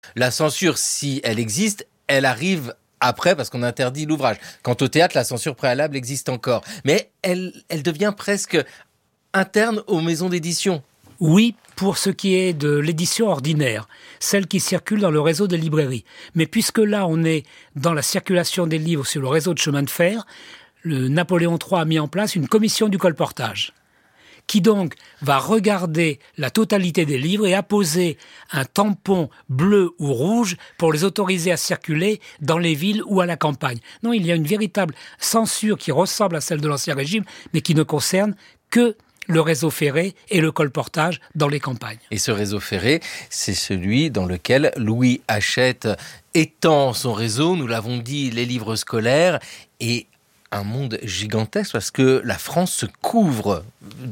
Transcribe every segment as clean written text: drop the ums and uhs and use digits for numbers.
la censure, si elle existe, elle arrive après parce qu'on interdit l'ouvrage. Quant au théâtre, la censure préalable existe encore. Mais elle devient presque interne aux maisons d'édition. Oui, pour ce qui est de l'édition ordinaire, celle qui circule dans le réseau des librairies. Mais puisque là, on est dans la circulation des livres sur le réseau de chemin de fer, le Napoléon III a mis en place une commission du colportage, qui donc va regarder la totalité des livres et apposer un tampon bleu ou rouge pour les autoriser à circuler dans les villes ou à la campagne. Non, il y a une véritable censure qui ressemble à celle de l'Ancien Régime, mais qui ne concerne que le réseau ferré et le colportage dans les campagnes. Et ce réseau ferré, c'est celui dans lequel Louis Hachette étend son réseau, nous l'avons dit, les livres scolaires, et un monde gigantesque parce que la France se couvre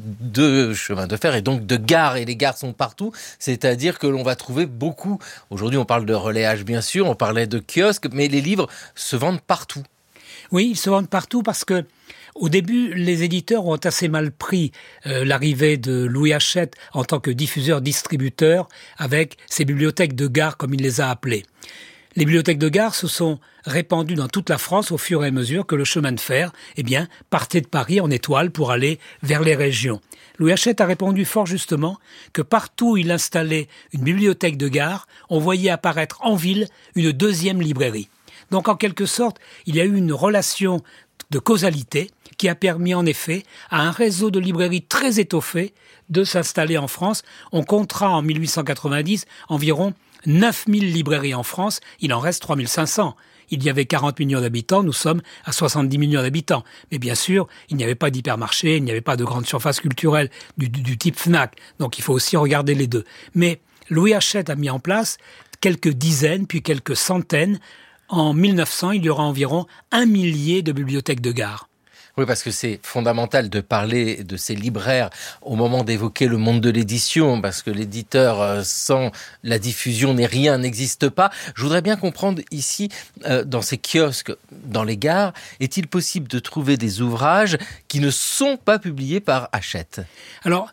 de chemins de fer et donc de gares, et les gares sont partout, c'est-à-dire que l'on va trouver beaucoup, aujourd'hui on parle de relayage bien sûr, on parlait de kiosques, mais les livres se vendent partout. Oui, ils se vendent partout parce que au début, les éditeurs ont assez mal pris l'arrivée de Louis Hachette en tant que diffuseur-distributeur avec ses bibliothèques de gare, comme il les a appelées. Les bibliothèques de gare se sont répandues dans toute la France au fur et à mesure que le chemin de fer partait de Paris en étoile pour aller vers les régions. Louis Hachette a répondu fort justement que partout où il installait une bibliothèque de gare, on voyait apparaître en ville une deuxième librairie. Donc en quelque sorte, il y a eu une relation de causalité qui a permis en effet à un réseau de librairies très étoffé de s'installer en France. On comptera en 1890 environ 9000 librairies en France, il en reste 3500. Il y avait 40 millions d'habitants, nous sommes à 70 millions d'habitants. Mais bien sûr, il n'y avait pas d'hypermarché, il n'y avait pas de grande surface culturelle du type Fnac. Donc il faut aussi regarder les deux. Mais Louis Hachette a mis en place quelques dizaines, puis quelques centaines. En 1900, il y aura environ 1 millier de bibliothèques de gare. Oui, parce que c'est fondamental de parler de ces libraires au moment d'évoquer le monde de l'édition, parce que l'éditeur, sans la diffusion, n'est rien, n'existe pas. Je voudrais bien comprendre ici, dans ces kiosques, dans les gares, est-il possible de trouver des ouvrages qui ne sont pas publiés par Hachette ? Alors,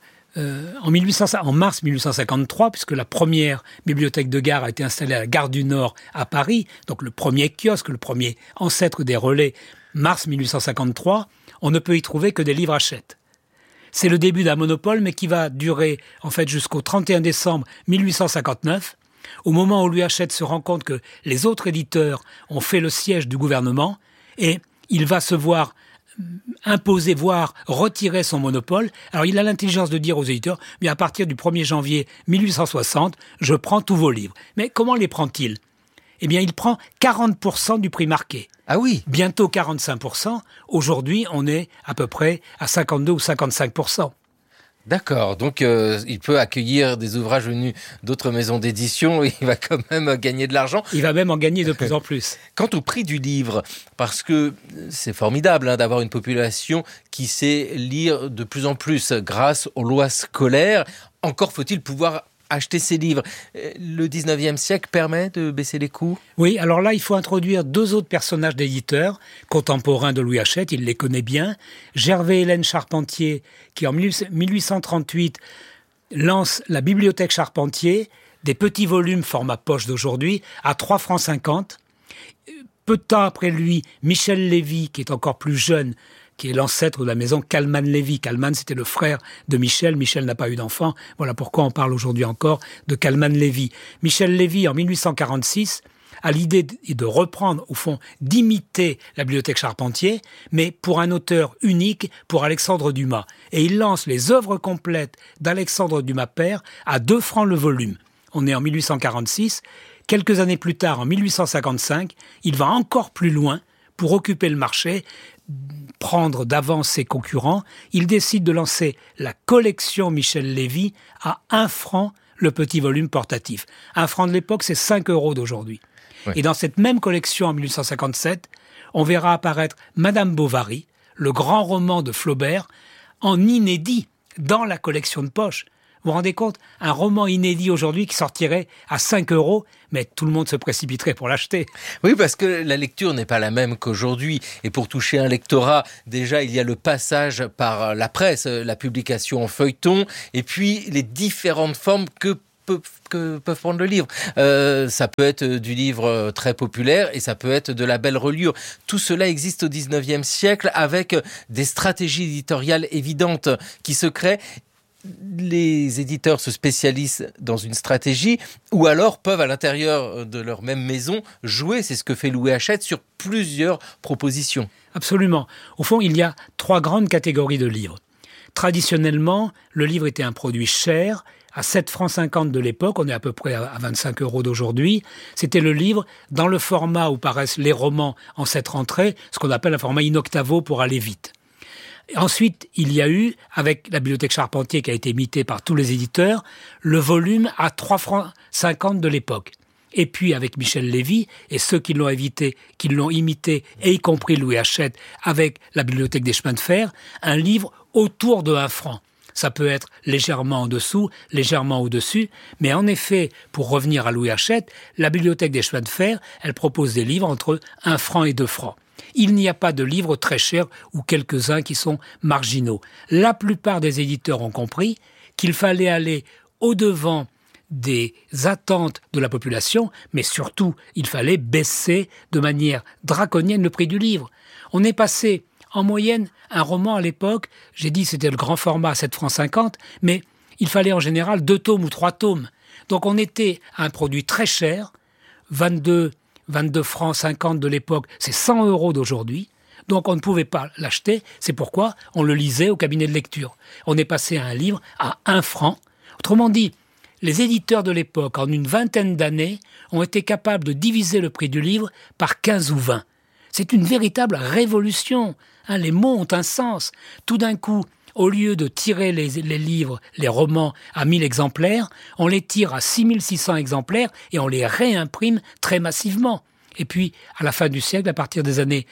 en mars 1853, puisque la première bibliothèque de gare a été installée à la gare du Nord à Paris, donc le premier kiosque, le premier ancêtre des relais, mars 1853, on ne peut y trouver que des livres Hachette. C'est le début d'un monopole, mais qui va durer en fait jusqu'au 31 décembre 1859, au moment où Louis Hachette se rend compte que les autres éditeurs ont fait le siège du gouvernement, et il va se voir imposer, voire retirer son monopole. Alors il a l'intelligence de dire aux éditeurs, mais à partir du 1er janvier 1860, je prends tous vos livres. Mais comment les prend-il ? Eh bien, il prend 40% du prix marqué. Ah oui. Bientôt 45%. Aujourd'hui, on est à peu près à 52 ou 55%. D'accord, donc il peut accueillir des ouvrages venus d'autres maisons d'édition et il va quand même gagner de l'argent. Il va même en gagner de plus en plus. Quant au prix du livre, parce que c'est formidable d'avoir une population qui sait lire de plus en plus grâce aux lois scolaires, encore faut-il pouvoir acheter ces livres. Le 19e siècle permet de baisser les coûts ? Oui, alors là, il faut introduire deux autres personnages d'éditeurs, contemporains de Louis Hachette, il les connaît bien. Gervais-Hélène Charpentier, qui en 1838 lance la Bibliothèque Charpentier, des petits volumes format poche d'aujourd'hui, à 3,50 francs. Peu de temps après lui, Michel Lévy, qui est encore plus jeune, qui est l'ancêtre de la maison Calman-Lévy. Calman, c'était le frère de Michel. Michel n'a pas eu d'enfant. Voilà pourquoi on parle aujourd'hui encore de Calman-Lévy. Michel Lévy, en 1846, a l'idée de reprendre, au fond, d'imiter la Bibliothèque Charpentier, mais pour un auteur unique, pour Alexandre Dumas. Et il lance les œuvres complètes d'Alexandre Dumas père à 2 francs le volume. On est en 1846. Quelques années plus tard, en 1855, il va encore plus loin pour occuper le marché, prendre d'avance ses concurrents. Il décide de lancer la collection Michel Lévy à 1 franc le petit volume portatif. 1 franc de l'époque, c'est 5 € d'aujourd'hui. Oui. Et dans cette même collection en 1857, on verra apparaître Madame Bovary, le grand roman de Flaubert, en inédit dans la collection de poche. Vous vous rendez compte ? Un roman inédit aujourd'hui qui sortirait à 5 €, mais tout le monde se précipiterait pour l'acheter. Oui, parce que la lecture n'est pas la même qu'aujourd'hui. Et pour toucher un lectorat, déjà, il y a le passage par la presse, la publication en feuilleton, et puis les différentes formes que peuvent prendre le livre. Ça peut être du livre très populaire et ça peut être de la belle reliure. Tout cela existe au 19e siècle avec des stratégies éditoriales évidentes qui se créent. Les éditeurs se spécialisent dans une stratégie ou alors peuvent à l'intérieur de leur même maison jouer, c'est ce que fait Louis Hachette, sur plusieurs propositions. Absolument. Au fond, il y a 3 grandes catégories de livres. Traditionnellement, le livre était un produit cher, à 7,50 francs de l'époque, on est à peu près à 25 € d'aujourd'hui. C'était le livre dans le format où paraissent les romans en 7 rentrées, ce qu'on appelle un format in octavo pour aller vite. Ensuite, il y a eu, avec la Bibliothèque Charpentier qui a été imitée par tous les éditeurs, le volume à 3,50 francs de l'époque. Et puis avec Michel Lévy et ceux qui l'ont imité, et y compris Louis Hachette, avec la Bibliothèque des chemins de fer, un livre autour de 1 franc. Ça peut être légèrement en dessous, légèrement au-dessus, mais en effet, pour revenir à Louis Hachette, la Bibliothèque des chemins de fer, elle propose des livres entre 1 franc et 2 francs. Il n'y a pas de livres très chers ou quelques-uns qui sont marginaux. La plupart des éditeurs ont compris qu'il fallait aller au-devant des attentes de la population, mais surtout, il fallait baisser de manière draconienne le prix du livre. On est passé, en moyenne, un roman à l'époque, j'ai dit c'était le grand format à 7,50 francs, mais il fallait en général 2 tomes ou 3 tomes. Donc on était à un produit très cher, 22 francs 50 de l'époque, c'est 100 € d'aujourd'hui. Donc on ne pouvait pas l'acheter, c'est pourquoi on le lisait au cabinet de lecture. On est passé à un livre à 1 franc. Autrement dit, les éditeurs de l'époque, en une vingtaine d'années, ont été capables de diviser le prix du livre par 15 ou 20. C'est une véritable révolution. Les mots ont un sens. Tout d'un coup, au lieu de tirer les livres, les romans à 1000 exemplaires, on les tire à 6600 exemplaires et on les réimprime très massivement. Et puis, à la fin du siècle, à partir des années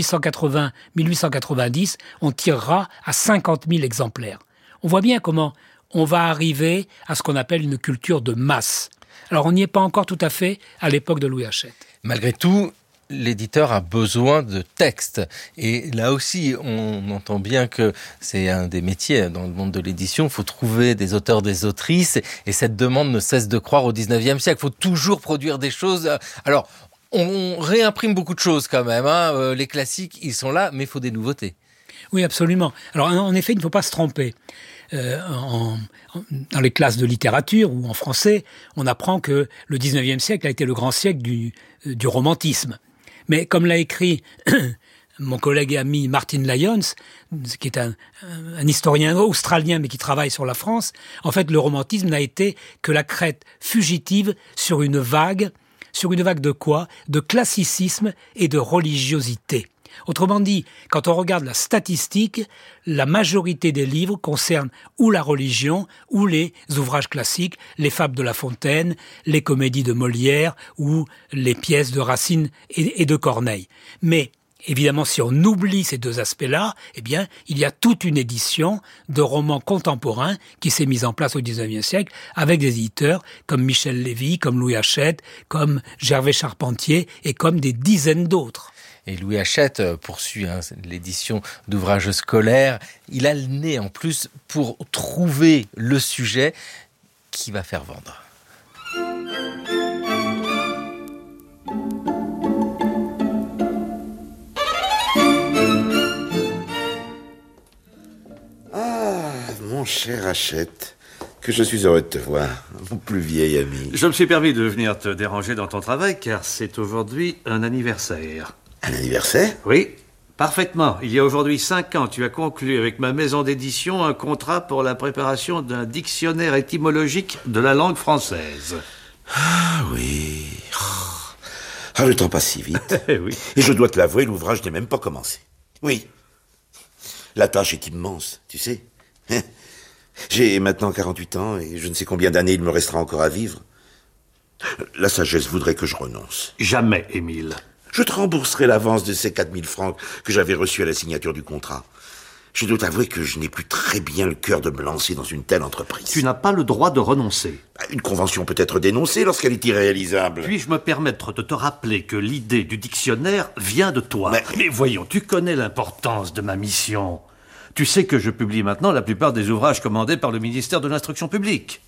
1880-1890, on tirera à 50 000 exemplaires. On voit bien comment on va arriver à ce qu'on appelle une culture de masse. Alors, on n'y est pas encore tout à fait à l'époque de Louis Hachette. Malgré tout, l'éditeur a besoin de textes. Et là aussi, on entend bien que c'est un des métiers dans le monde de l'édition. Il faut trouver des auteurs, des autrices. Et cette demande ne cesse de croître au 19e siècle. Il faut toujours produire des choses. Alors, on réimprime beaucoup de choses quand même. Les classiques, ils sont là, mais il faut des nouveautés. Oui, absolument. Alors, en effet, il ne faut pas se tromper. Dans les classes de littérature ou en français, on apprend que le 19e siècle a été le grand siècle du romantisme. Mais comme l'a écrit mon collègue et ami Martin Lyons, qui est un historien australien mais qui travaille sur la France, en fait le romantisme n'a été que la crête fugitive sur une vague de quoi ? De classicisme et de religiosité. Autrement dit, quand on regarde la statistique, la majorité des livres concernent ou la religion, ou les ouvrages classiques, les fables de La Fontaine, les comédies de Molière, ou les pièces de Racine et de Corneille. Mais, évidemment, si on oublie ces 2 aspects-là, eh bien, il y a toute une édition de romans contemporains qui s'est mise en place au XIXe siècle avec des éditeurs comme Michel Lévy, comme Louis Hachette, comme Gervais Charpentier et comme des dizaines d'autres. Et Louis Hachette poursuit l'édition d'ouvrages scolaires. Il a le nez en plus pour trouver le sujet qui va faire vendre. Ah, mon cher Hachette, que je suis heureux de te voir, mon plus vieil ami. Je me suis permis de venir te déranger dans ton travail car c'est aujourd'hui un anniversaire. Un anniversaire ? Oui, parfaitement. Il y a aujourd'hui 5 ans, tu as conclu avec ma maison d'édition un contrat pour la préparation d'un dictionnaire étymologique de la langue française. Ah oui. Ah, le temps passe si vite. Oui. Et je dois te l'avouer, l'ouvrage n'est même pas commencé. Oui. La tâche est immense, tu sais. J'ai maintenant 48 ans et je ne sais combien d'années il me restera encore à vivre. La sagesse voudrait que je renonce. Jamais, Émile. Je te rembourserai l'avance de ces 4000 francs que j'avais reçus à la signature du contrat. Je dois t'avouer que je n'ai plus très bien le cœur de me lancer dans une telle entreprise. Tu n'as pas le droit de renoncer. Une convention peut être dénoncée lorsqu'elle est irréalisable. Puis-je me permettre de te rappeler que l'idée du dictionnaire vient de toi. Mais voyons, tu connais l'importance de ma mission. Tu sais que je publie maintenant la plupart des ouvrages commandés par le ministère de l'Instruction publique.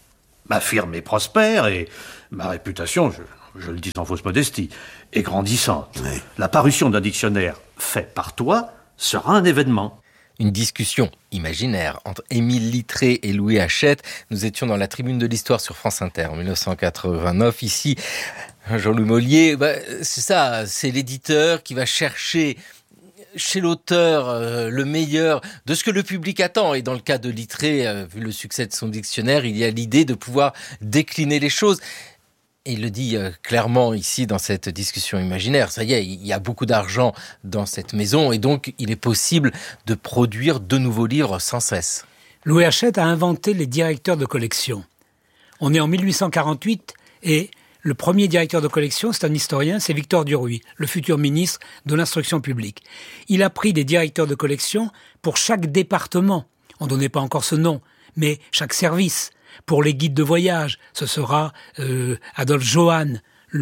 Ma firme est prospère et ma réputation, je le dis sans fausse modestie, est grandissante. Oui. La parution d'un dictionnaire fait par toi sera un événement. Une discussion imaginaire entre Émile Littré et Louis Hachette. Nous étions dans la Tribune de l'Histoire sur France Inter en 1989. Ici, Jean-Louis Mollier, c'est ça, c'est l'éditeur qui va chercher chez l'auteur le meilleur de ce que le public attend. Et dans le cas de Littré, vu le succès de son dictionnaire, il y a l'idée de pouvoir décliner les choses. Et il le dit clairement ici dans cette discussion imaginaire. Ça y est, il y a beaucoup d'argent dans cette maison et donc il est possible de produire de nouveaux livres sans cesse. Louis Hachette a inventé les directeurs de collection. On est en 1848 et le premier directeur de collection, c'est un historien, c'est Victor Duruy, le futur ministre de l'Instruction publique. Il a pris des directeurs de collection pour chaque département. On ne donnait pas encore ce nom, mais chaque service. Pour les guides de voyage, ce sera Adolphe Johann,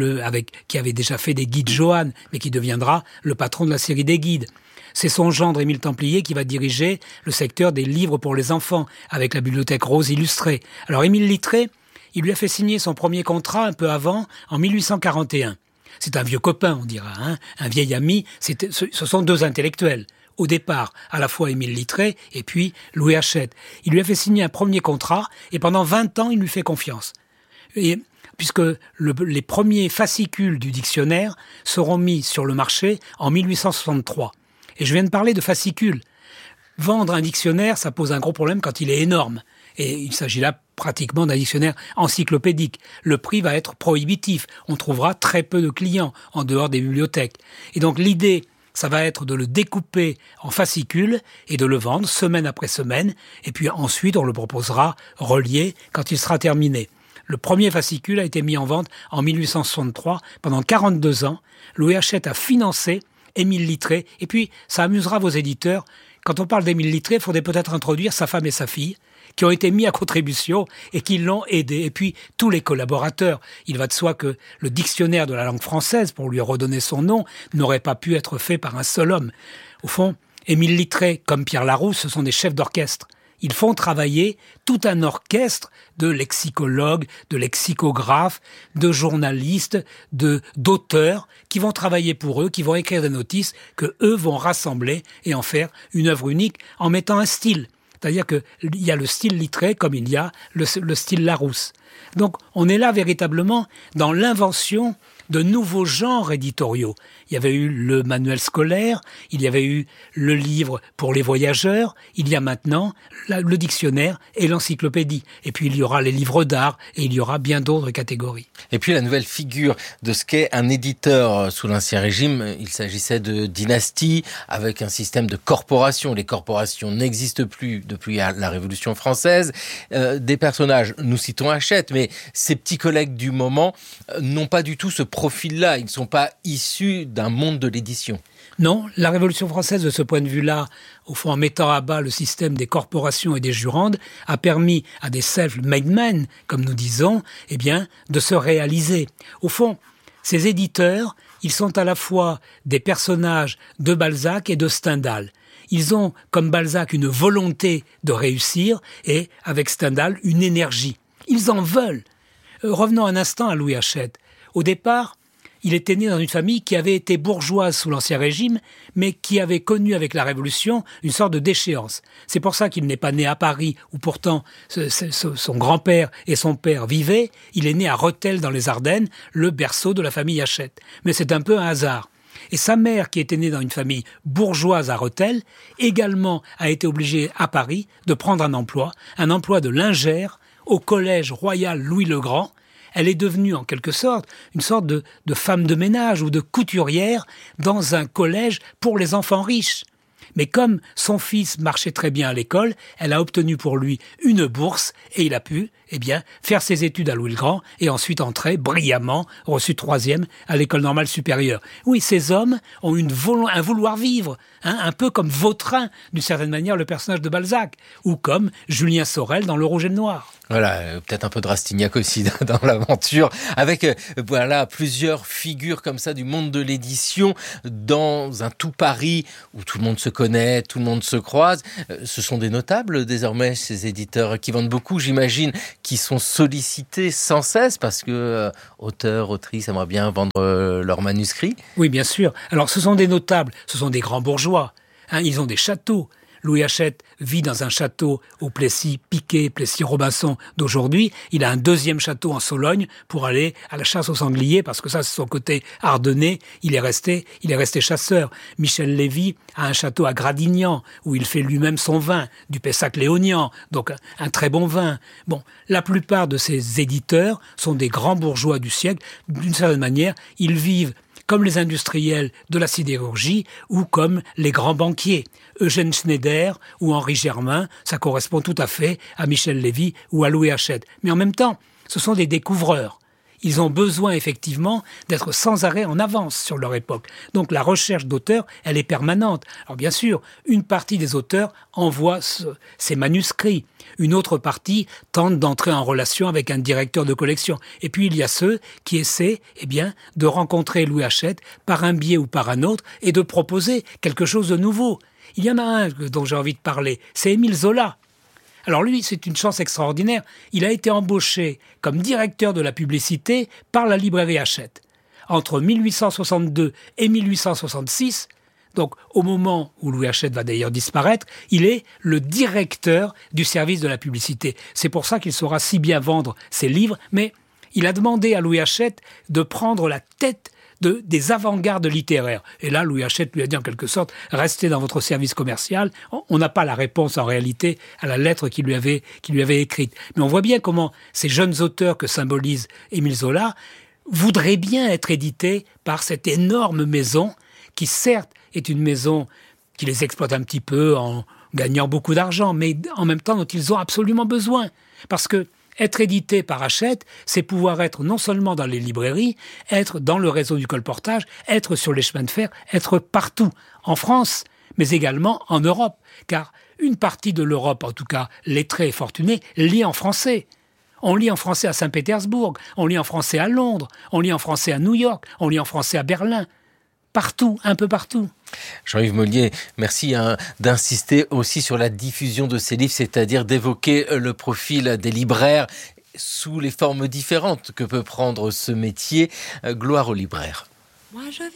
qui avait déjà fait des guides Johann, mais qui deviendra le patron de la série des guides. C'est son gendre Émile Templier qui va diriger le secteur des livres pour les enfants, avec la bibliothèque Rose illustrée. Alors Émile Littré, il lui a fait signer son premier contrat un peu avant, en 1841. C'est un vieux copain, on dira, un vieil ami. Ce sont deux intellectuels. Au départ, à la fois Émile Littré et puis Louis Hachette. Il lui a fait signer un premier contrat et pendant 20 ans, il lui fait confiance. Et puisque les premiers fascicules du dictionnaire seront mis sur le marché en 1863. Et je viens de parler de fascicules. Vendre un dictionnaire, ça pose un gros problème quand il est énorme. Et il s'agit là pratiquement d'un dictionnaire encyclopédique. Le prix va être prohibitif. On trouvera très peu de clients en dehors des bibliothèques. Et donc l'idée, ça va être de le découper en fascicules et de le vendre semaine après semaine. Et puis ensuite, on le proposera relié quand il sera terminé. Le premier fascicule a été mis en vente en 1863. Pendant 42 ans, Louis Hachette a financé Émile Littré. Et puis, ça amusera vos éditeurs. Quand on parle d'Émile Littré, il faudrait peut-être introduire sa femme et sa fille, qui ont été mis à contribution et qui l'ont aidé. Et puis, tous les collaborateurs. Il va de soi que le dictionnaire de la langue française, pour lui redonner son nom, n'aurait pas pu être fait par un seul homme. Au fond, Émile Littré, comme Pierre Larousse, ce sont des chefs d'orchestre. Ils font travailler tout un orchestre de lexicologues, de lexicographes, de journalistes, d'auteurs qui vont travailler pour eux, qui vont écrire des notices que eux vont rassembler et en faire une œuvre unique en mettant un style. C'est-à-dire qu'il y a le style Littré comme il y a le style Larousse. Donc on est là véritablement dans l'invention de nouveaux genres éditoriaux. Il y avait eu le manuel scolaire, il y avait eu le livre pour les voyageurs, il y a maintenant le dictionnaire et l'encyclopédie. Et puis il y aura les livres d'art et il y aura bien d'autres catégories. Et puis la nouvelle figure de ce qu'est un éditeur sous l'Ancien Régime, il s'agissait de dynastie avec un système de corporation. Les corporations n'existent plus depuis la Révolution française. Des personnages, nous citons Hachette, mais ces petits collègues du moment n'ont pas du tout ce profil-là. Ils ne sont pas issus d'un monde de l'édition. Non, la Révolution française, de ce point de vue-là, au fond, en mettant à bas le système des corporations et des jurandes, a permis à des self-made men, comme nous disons, de se réaliser. Au fond, ces éditeurs, ils sont à la fois des personnages de Balzac et de Stendhal. Ils ont, comme Balzac, une volonté de réussir et, avec Stendhal, une énergie. Ils en veulent. Revenons un instant à Louis Hachette. Au départ, il était né dans une famille qui avait été bourgeoise sous l'Ancien Régime, mais qui avait connu avec la Révolution une sorte de déchéance. C'est pour ça qu'il n'est pas né à Paris, où pourtant son grand-père et son père vivaient. Il est né à Rethel dans les Ardennes, le berceau de la famille Hachette. Mais c'est un peu un hasard. Et sa mère, qui était née dans une famille bourgeoise à Rethel, également a été obligée à Paris de prendre un emploi de lingère au Collège Royal Louis-le-Grand. Elle est devenue en quelque sorte une sorte de femme de ménage ou de couturière dans un collège pour les enfants riches. Mais comme son fils marchait très bien à l'école, elle a obtenu pour lui une bourse et il a pu, faire ses études à Louis-le-Grand et ensuite entrer brillamment, reçu 3e à l'école normale supérieure. Oui, ces hommes ont un vouloir vivre, un peu comme Vautrin, d'une certaine manière, le personnage de Balzac, ou comme Julien Sorel dans Le Rouge et le Noir. Voilà, peut-être un peu de Rastignac aussi dans l'aventure, avec voilà plusieurs figures comme ça du monde de l'édition dans un tout Paris où tout le monde se connaît, tout le monde se croise. Ce sont des notables désormais, ces éditeurs qui vendent beaucoup, j'imagine, qui sont sollicités sans cesse parce que auteurs, autrices aimeraient bien vendre leurs manuscrits. Oui, bien sûr. Alors, ce sont des notables, ce sont des grands bourgeois. Ils ont des châteaux. Louis Hachette vit dans un château au Plessis-Piquet, Plessis-Robinson d'aujourd'hui. Il a un deuxième château en Sologne pour aller à la chasse aux sangliers, parce que ça, c'est son côté ardennais. Il est resté chasseur. Michel Lévy a un château à Gradignan, où il fait lui-même son vin, du Pessac-Léognan, donc un très bon vin. Bon, la plupart de ces éditeurs sont des grands bourgeois du siècle. D'une certaine manière, ils vivent comme les industriels de la sidérurgie ou comme les grands banquiers. Eugène Schneider ou Henri Germain, ça correspond tout à fait à Michel Lévy ou à Louis Hachette. Mais en même temps, ce sont des découvreurs. Ils ont besoin effectivement d'être sans arrêt en avance sur leur époque. Donc la recherche d'auteurs, elle est permanente. Alors bien sûr, une partie des auteurs envoie ses manuscrits. Une autre partie tente d'entrer en relation avec un directeur de collection. Et puis il y a ceux qui essaient de rencontrer Louis Hachette par un biais ou par un autre et de proposer quelque chose de nouveau. Il y en a un dont j'ai envie de parler, c'est Émile Zola. Alors lui, c'est une chance extraordinaire. Il a été embauché comme directeur de la publicité par la librairie Hachette. Entre 1862 et 1866, donc au moment où Louis Hachette va d'ailleurs disparaître, il est le directeur du service de la publicité. C'est pour ça qu'il saura si bien vendre ses livres, mais il a demandé à Louis Hachette de prendre la tête des avant-gardes littéraires. Et là, Louis Hachette lui a dit en quelque sorte, restez dans votre service commercial. On n'a pas la réponse en réalité à la lettre qu'il lui avait écrite. Mais on voit bien comment ces jeunes auteurs que symbolise Émile Zola voudraient bien être édités par cette énorme maison qui certes est une maison qui les exploite un petit peu en gagnant beaucoup d'argent, mais en même temps dont ils ont absolument besoin. Parce que être édité par Hachette, c'est pouvoir être non seulement dans les librairies, être dans le réseau du colportage, être sur les chemins de fer, être partout, en France, mais également en Europe. Car une partie de l'Europe, en tout cas lettrée et fortunée, lit en français. On lit en français à Saint-Pétersbourg, on lit en français à Londres, on lit en français à New York, on lit en français à Berlin. Partout, un peu partout. Jean-Yves Mollier, merci d'insister aussi sur la diffusion de ces livres, c'est-à-dire d'évoquer le profil des libraires sous les formes différentes que peut prendre ce métier. Gloire aux libraires.